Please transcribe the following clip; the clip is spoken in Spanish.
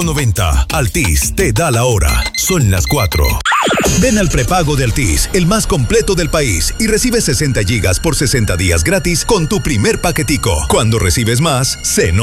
90. Altis te da la hora. Son las 4. Ven al prepago de Altis, el más completo del país, y recibe 60 gigas por 60 días gratis con tu primer paquetico. Cuando recibes más, se nota.